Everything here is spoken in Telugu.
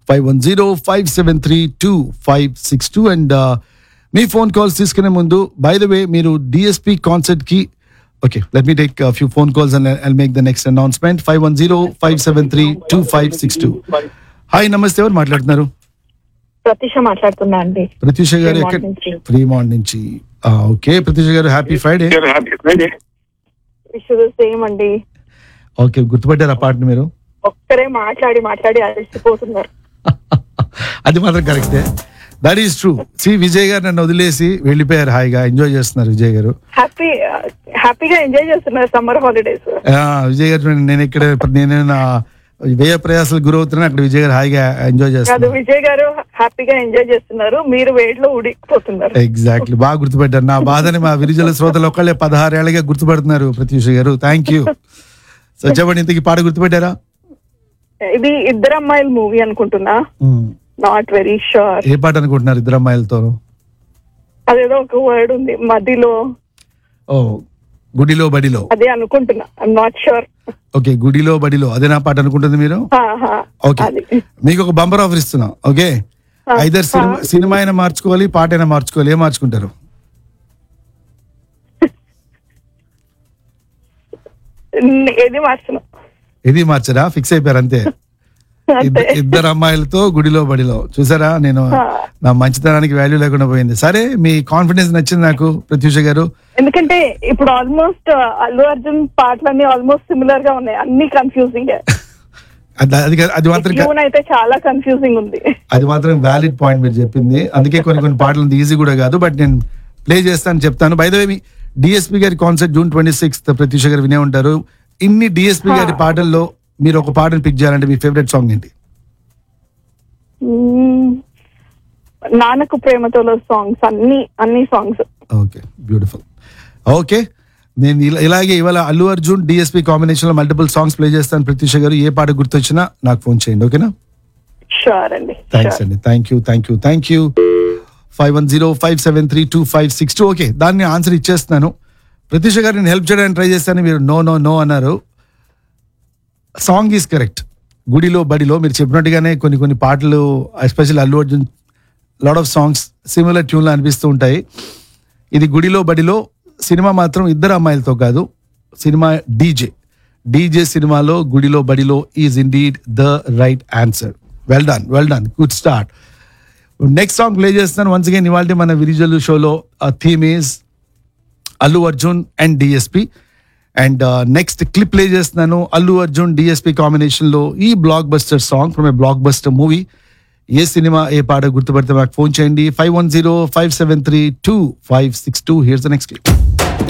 510-573-2562 అండ్ మీ ఫోన్ కాల్స్ తీసుకునే ముందు బై ద వే మీరు డిఎస్పి కాన్సర్ట్ కి okay let me take few phone calls and I'll make the next announcement. 510-573-2562. Hi నమస్తే, ఎవరు మాట్లాడుతున్నారు? ప్రత్యూష మాట్లాడుతున్నా అండి. ప్రత్యూష గారు ఎక్కడ? ఫ్రీమాంట్ నుంచి. ఓకే ప్రత్యూష గారు, హ్యాపీ ఫ్రైడే. సేమ్ అండి. ఓకే, గుర్తుపట్టారు ఆ పాటను మీరు? ఒక్కరే మాట్లాడి అలసిపోతున్నారు. అది మాత్రం కరెక్టే, that is true. C Vijay గారు నన్ను వదిలేసి వెళ్ళిపోయారు, హాయిగా ఎంజాయ్ చేస్తున్నారు విజయ్ గారు. హ్యాపీగా ఎంజాయ్ చేస్తున్నారు సమ్మర్ హాలిడేస్. విజయ్ గారు నేను నా వ్యయ ప్రయాసాలు గురవుతున్నాను, అక్కడ విజయ్ గారు హాయిగా ఎంజాయ్ చేస్తున్నారు. విజయ్ గారు హ్యాపీగా ఎంజాయ్ చేస్తున్నారు, మీరు వేడిలో ఉడికిపోతున్నారు. ఎగ్జాక్ట్లీ, బాగా గుర్తుపెట్టారు నా బాధని. మా విరిజల శ్రోతలు ఒక్కళ్ళే 16 ఏళ్ళగా గుర్తుపెడుతున్నారు ప్రత్యూష గారు, థ్యాంక్ యూ. సో చెప్పండి, ఇంతకీ పాట గుర్తుపెట్టారా? ఇది ఇద్దరు అమ్మాయిల మూవీ అనుకుంటున్నా, నాట్ వెరీ షూర్. ఏ పాట అనుకుంటున్నారు ఇద్దరు అమ్మాయిలతో? అదేదో ఒక వర్డ్ ఉంది మధ్యలో. ఓ, గుడిలో బడిలో, అదే అనుకుంటున్నా, ఐఎమ్ నాట్ షూర్. ఓకే, గుడిలో బడిలో, అదే నా పాట అనుకుంటుంది మీరు? ఓకే, మీకు ఒక బంపర్ ఆఫర్ ఇస్తున్నా. ఓకే, ఐదర్ సినిమా అయినా మార్చుకోవాలి, పాట అయినా మార్చుకోవాలి, ఏం మార్చుకుంటారు? ఏది మార్చరా? ఫిక్స్ అయిపోయారు అంతే. ఇద్దరు అమ్మాయిలతో గుడిలో బడిలో. చూసారా, నేను నా మంచితనానికి వాల్యూ లేకుండా పోయింది. సరే, మీ కాన్ఫిడెన్స్ నచ్చింది నాకు ప్రత్యూష గారు. ఎందుకంటే ఇప్పుడు ఆల్మోస్ట్ అల్లు అర్జున్ పాటలన్నీ ఆల్మోస్ట్ సిమిలర్ గా ఉన్నాయి, అన్ని కన్ఫ్యూజింగ్. అది మాత్రం అయితే చాలా కన్ఫ్యూజింగ్ ఉంది. అది మాత్రం వ్యాలిడ్ పాయింట్ మీరు చెప్పింది. అందుకే కొన్ని పాటలు ఈజీ కూడా కాదు, బట్ నేను ప్లే చేస్తాను, చెప్తాను. By the way, me DSP గారి కాన్సర్ట్ June 26th ప్రత్యూష గారు వినే ఉంటారు. ఇన్ని డిఎస్పి గారి పాటల్లో మీరు ఒక పాటను పిక్ చేయాలంటే మీ ఫేవరెట్ సాంగ్ ఏంటి? నాన్నకు ప్రేమతోలో సాంగ్స్, అన్ని సాంగ్స్. Okay, beautiful. ఓకే, నేను ఇలాగే ఇవాళ అల్లు అర్జున్ డిఎస్పి కాంబినేషన్ లో మల్టిపుల్ సాంగ్స్ ప్లే చేస్తాను. ప్రత్యూష గారు, ఏ పాట గుర్తొచ్చినా నాకు ఫోన్ చేయండి, ఓకేనా? షూర్ అండి. థ్యాంక్స్ అండి, థ్యాంక్ యూ. 510-573-2562. ఓకే, దాన్ని ఆన్సర్ ఇచ్చేస్తున్నాను. ప్రత్యూష గారు, నేను హెల్ప్ చేయడానికి ట్రై చేస్తాను, మీరు నో అన్నారు. Song is correct. గుడిలో బడిలో మీరు చెప్పినట్టుగానే కొన్ని పాటలు, especially Allu Arjun lot of songs similar ట్యూన్లో అనిపిస్తూ ఉంటాయి. ఇది గుడిలో బడిలో. సినిమా మాత్రం ఇద్దరు అమ్మాయిలతో కాదు, సినిమా డీజే సినిమాలో గుడిలో బడిలో is indeed the right answer. Well done, good start. Next song play చేస్తున్నాను. వన్స్ అగైన్ ఇవాళ మన విరిజలు షోలో theme is Allu Arjun and DSP. And next clip play చేస్తున్నాను, అల్లు అర్జున్ డిఎస్పి కాంబినేషన్ లో ఈ block buster song from A block buster movie. A cinema, ఏ పాట గుర్తుపడితే మాకు ఫోన్ చేయండి. 510-573-2562. Here's the next clip.